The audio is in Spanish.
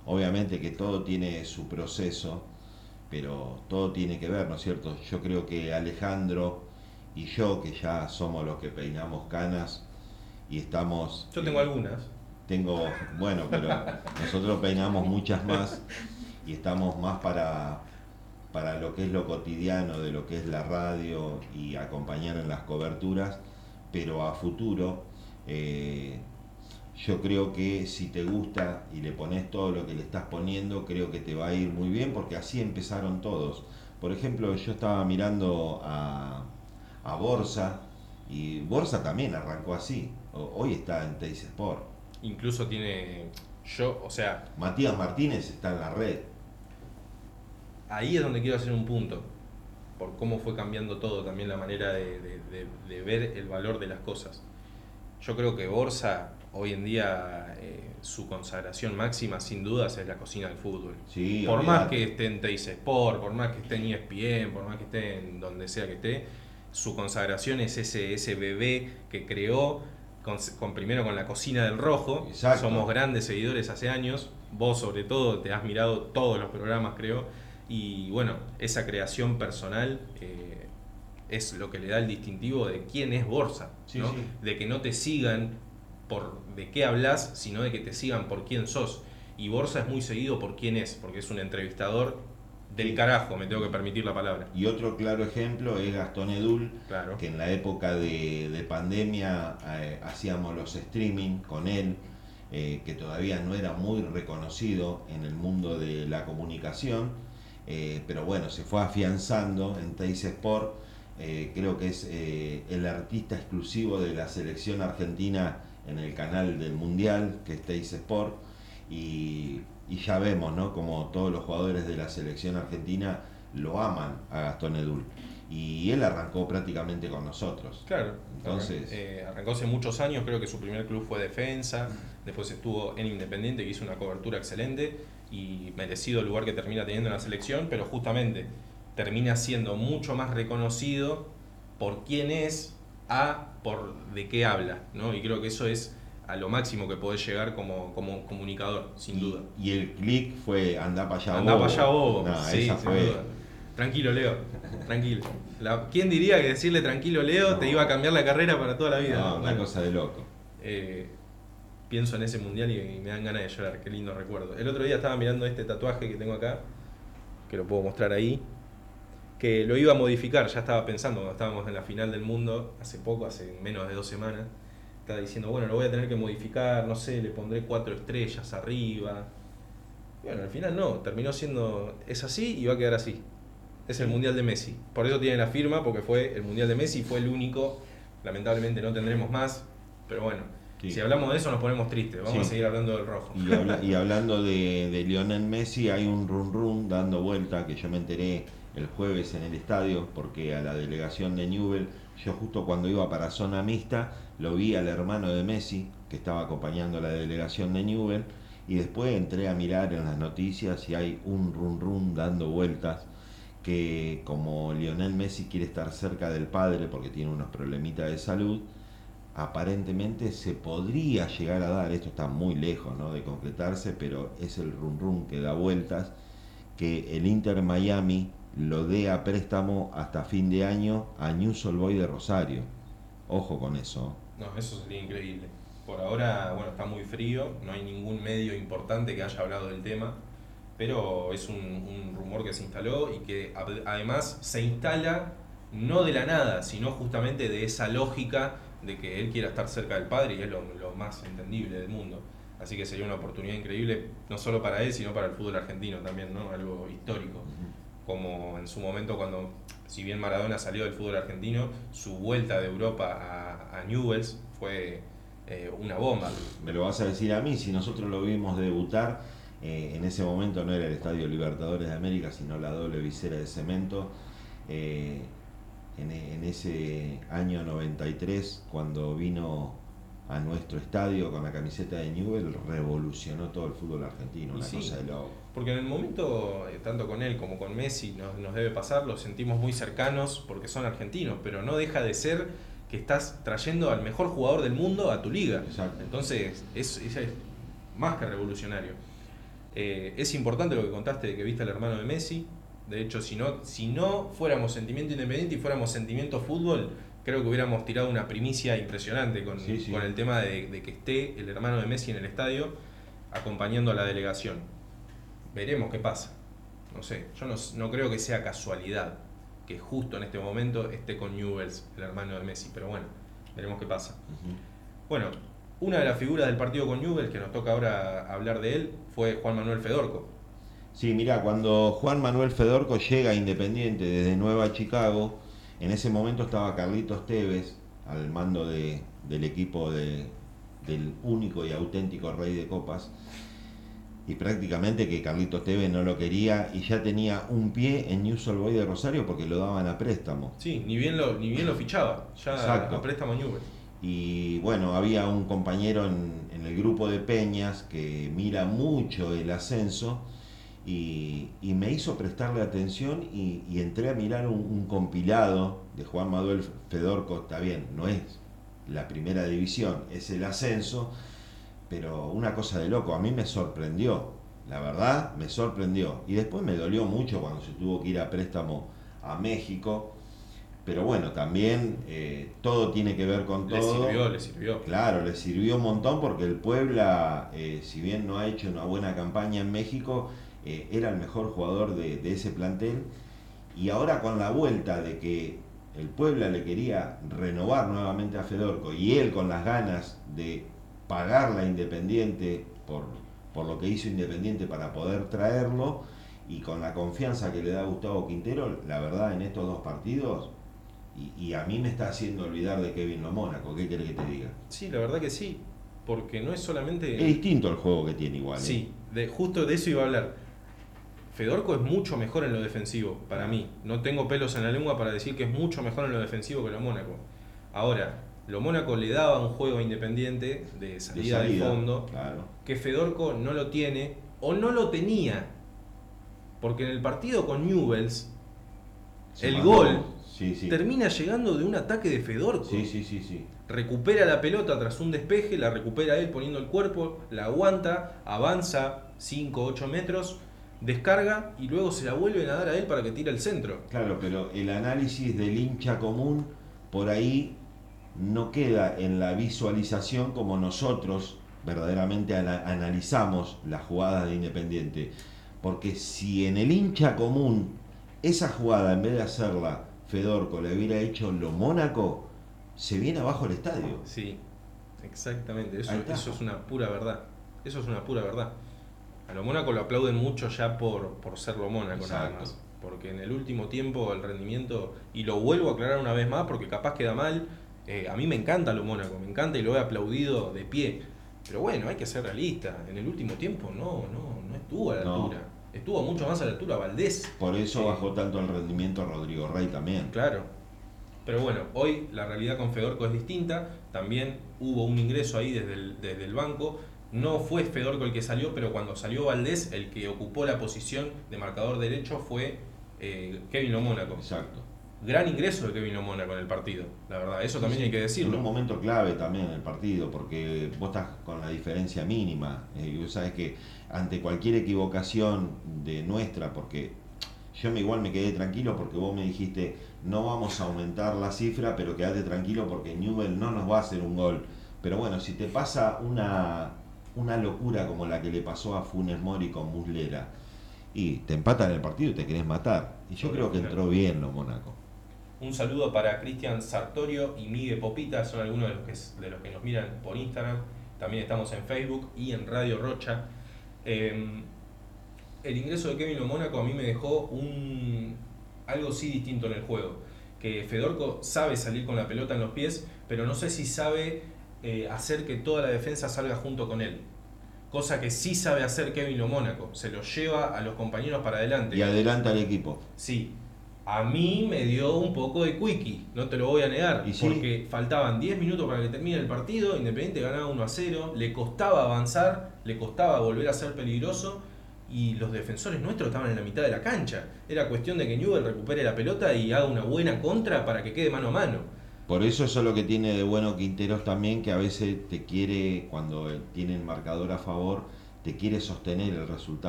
obviamente que todo tiene su proceso, pero todo tiene que ver, ¿no es cierto? Yo creo que Alejandro y yo, que ya somos los que peinamos canas y estamos... Yo tengo algunas. tengo, bueno, pero nosotros peinamos muchas más y estamos más para lo que es lo cotidiano, de lo que es la radio y acompañar en las coberturas, pero a futuro eh, yo creo que si te gusta y le pones todo lo que le estás poniendo, creo que te va a ir muy bien porque así empezaron todos. Por ejemplo, yo estaba mirando a Borsa y Borsa también arrancó así. Hoy está en Teis Sport. Incluso tiene. Yo, o sea, Matías Martínez está en la red. ahí es donde quiero hacer un punto. Por cómo fue cambiando todo, también la manera de ver el valor de las cosas. Yo creo que Borsa, hoy en día, su consagración máxima, sin dudas, es la cocina del fútbol. Sí, Por más olvidate. que esté en Teis Sport, por más que esté en ESPN, por más que esté en donde sea que esté, su consagración es ese bebé que creó, primero con la cocina del rojo. Exacto. Somos grandes seguidores hace años. Vos, sobre todo, te has mirado todos los programas, creo. Y bueno, esa creación personal es lo que le da el distintivo de quién es Borsa, Sí, ¿no? sí. De que no te sigan por de qué hablas, sino de que te sigan por quién sos. Y Borsa es muy seguido por quién es, porque es un entrevistador del Sí. carajo, me tengo que permitir la palabra. Y otro claro ejemplo es Gastón Edul, Claro. que en la época de pandemia hacíamos los streaming con él, que todavía no era muy reconocido en el mundo de la comunicación, pero bueno, se fue afianzando en Teis Sport. Creo que es el artista exclusivo de la selección argentina en el canal del Mundial, que es Teis Sport, y ya vemos, ¿no? Como todos los jugadores de la selección argentina lo aman a Gastón Edul. Y él arrancó prácticamente con nosotros. Claro, Entonces, arrancó hace muchos años, creo que su primer club fue Defensa, después estuvo en Independiente, que hizo una cobertura excelente y merecido el lugar que termina teniendo en la selección, pero justamente termina siendo mucho más reconocido por quién es a por de qué habla, ¿no? Y creo que eso es a lo máximo que podés llegar como comunicador, sin duda. y el click fue andá para allá Andá para allá bobo. bobo, No, sí, esa sin fue. duda. Tranquilo, Leo, tranquilo. ¿Quién diría que decirle tranquilo, Leo, te No, iba a cambiar la carrera para toda la vida? no, una Bueno, cosa de loco. eh, pienso en ese mundial y me dan ganas de llorar, qué lindo recuerdo. El otro día estaba mirando este tatuaje que tengo acá, que lo puedo mostrar ahí, que lo iba a modificar, ya estaba pensando cuando estábamos en la final del mundo, hace poco, hace menos de 2 semanas, estaba diciendo, bueno, lo voy a tener que modificar, no sé, le pondré 4 estrellas arriba. Y bueno, al final no, terminó siendo, es así y va a quedar así. Es el Sí, Mundial de Messi. Por eso tiene la firma, porque fue el Mundial de Messi, fue el único. Lamentablemente no tendremos más, pero bueno, si sí. hablamos de eso nos ponemos tristes. Vamos a Sí. seguir hablando del rojo. Y hablando de Lionel Messi, hay un run run dando vuelta que yo me enteré el jueves en el estadio, porque a la delegación de Newell, yo justo cuando iba para zona mixta, lo vi al hermano de Messi, que estaba acompañando a la delegación de Newell, y después entré a mirar en las noticias y hay un run run dando vueltas, que como Lionel Messi quiere estar cerca del padre porque tiene unos problemitas de salud, aparentemente se podría llegar a dar, esto está muy lejos, ¿no?, de concretarse, pero es el run run que da vueltas, que el Inter Miami lo dé a préstamo hasta fin de año a News Old Boy de Rosario. Ojo con eso. No, eso sería increíble. Por ahora, bueno, está muy frío, no hay ningún medio importante que haya hablado del tema, pero es un rumor que se instaló y que además se instala no de la nada, sino justamente de esa lógica de que él quiera estar cerca del padre y es lo más entendible del mundo. Así que sería una oportunidad increíble, no solo para él, sino para el fútbol argentino también, ¿no? Algo histórico. Como en su momento cuando, si bien Maradona salió del fútbol argentino, su vuelta de Europa a Newell's fue una bomba. Me lo vas a decir a mí, si nosotros lo vimos debutar, en ese momento no era el Estadio Libertadores de América, sino la doble visera de cemento. eh, en ese año 93, cuando vino a nuestro estadio con la camiseta de Newell, revolucionó todo el fútbol argentino, Y una sí, cosa de loco. porque en el momento, tanto con él como con Messi, nos debe pasar, los sentimos muy cercanos porque son argentinos, pero no deja de ser que estás trayendo al mejor jugador del mundo a tu liga. Exacto. Entonces, es más que revolucionario. Es importante lo que contaste de que viste al hermano de Messi. De hecho, si no fuéramos sentimiento independiente y fuéramos sentimiento fútbol, creo que hubiéramos tirado una primicia impresionante Sí, sí. con el tema de que esté el hermano de Messi en el estadio acompañando a la delegación. Veremos qué pasa. No sé, yo no creo que sea casualidad que justo en este momento esté con Newell's, el hermano de Messi, pero bueno, veremos qué pasa. Ujú. Bueno, una de las figuras del partido con Newell's, que nos toca ahora hablar de él, fue Juan Manuel Fedorco. Sí, mira, cuando Juan Manuel Fedorco llega a Independiente desde Nueva Chicago, en ese momento estaba Carlitos Tevez al mando del equipo del único y auténtico Rey de Copas, y prácticamente que Carlitos Tevez no lo quería y ya tenía un pie en Newell's Old Boys de Rosario porque lo daban a préstamo. Sí, ni bien lo fichaba, ya Exacto. a préstamo a Newell's. Y bueno, había un compañero en el grupo de Peñas que mira mucho el ascenso y me hizo prestarle atención y entré a mirar un compilado de Juan Manuel Fedorco. Está bien, no es la primera división, es el ascenso, pero una cosa de loco, a mí me sorprendió, la verdad me sorprendió. Y después me dolió mucho cuando se tuvo que ir a préstamo a México, pero bueno, también todo tiene que ver con todo. Le sirvió. Claro, le sirvió un montón porque el Puebla, si bien no ha hecho una buena campaña en México, era el mejor jugador de ese plantel. Y ahora con la vuelta de que el Puebla le quería renovar nuevamente a Fedorco y él con las ganas de pagarla a Independiente por lo que hizo Independiente para poder traerlo, y con la confianza que le da Gustavo Quintero, la verdad en estos dos partidos, y a mí me está haciendo olvidar de Kevin Lo Mónaco. ¿Qué querés que te diga? Sí, la verdad que sí, porque no es solamente... Es distinto el juego que tiene igual. Sí, justo de eso iba a hablar. Fedorco es mucho mejor en lo defensivo, para mí. No tengo pelos en la lengua para decir que es mucho mejor en lo defensivo que Lo Mónaco. Ahora, Lo Mónaco le daba un juego a Independiente de salida de fondo, claro. que Fedorco no lo tiene o no lo tenía. Porque en el partido con Newell's, el gol Sí, sí. termina llegando de un ataque de Fedorco. Sí, sí, sí, sí. Recupera la pelota tras un despeje, la recupera él poniendo el cuerpo, la aguanta, avanza 5 8 metros, descarga y luego se la vuelven a dar a él para que tire el centro. Claro, pero el análisis del hincha común por ahí no queda en la visualización como nosotros verdaderamente analizamos las jugadas de Independiente. Porque si en el hincha común esa jugada, en vez de hacerla Fedorco, le hubiera hecho Lo Mónaco, se viene abajo el estadio. Sí, exactamente, eso es una pura verdad. Eso es una pura verdad. A Lo Mónaco lo aplauden mucho ya por ser Lo Mónaco nada más. Porque en el último tiempo el rendimiento, y lo vuelvo a aclarar una vez más porque capaz queda mal, a mí me encanta Lo Mónaco, me encanta y lo he aplaudido de pie. Pero bueno, hay que ser realista. En el último tiempo no estuvo a la altura. Estuvo mucho más a la altura Valdés. Por eso bajó tanto el rendimiento Rodrigo Rey también. Claro. Pero bueno, hoy la realidad con Fedorco es distinta. También hubo un ingreso ahí desde el banco. No fue Fedorco el que salió, pero cuando salió Valdés, el que ocupó la posición de marcador derecho fue Kevin Lo Mónaco. Exacto. Gran ingreso de Kevin Lo Mónaco en el partido, la verdad, eso también hay que decirlo. En un momento clave también en el partido, porque vos estás con la diferencia mínima. Y vos sabés que ante cualquier equivocación de nuestra, porque yo igual me quedé tranquilo porque vos me dijiste, no vamos a aumentar la cifra, pero quédate tranquilo porque Newell's no nos va a hacer un gol. Pero bueno, si te pasa una locura como la que le pasó a Funes Mori con Muslera, y te empatan el partido y te querés matar. Y yo creo que entró bien Lo Mónaco. Un saludo para Cristian Sartorio y Miguel Popita, son algunos de los que nos miran por Instagram. También estamos en Facebook y en Radio Rocha. El ingreso de Kevin Lo Mónaco a mí me dejó algo sí distinto en el juego. Que Fedorco sabe salir con la pelota en los pies, pero no sé si sabe hacer que toda la defensa salga junto con él. Cosa que sí sabe hacer Kevin Lo Mónaco. Se lo lleva a los compañeros para adelante. Y adelanta al equipo. Sí. A mí me dio un poco de quickie, no te lo voy a negar, ¿Y sí? porque faltaban 10 minutos para que termine el partido, Independiente ganaba 1-0, le costaba avanzar, le costaba volver a ser peligroso y los defensores nuestros estaban en la mitad de la cancha. Era cuestión de que Newell's recupere la pelota y haga una buena contra para que quede mano a mano. Por eso es lo que tiene de bueno Quinteros también, que a veces te quiere, cuando tiene el marcador a favor, te quiere sostener el resultado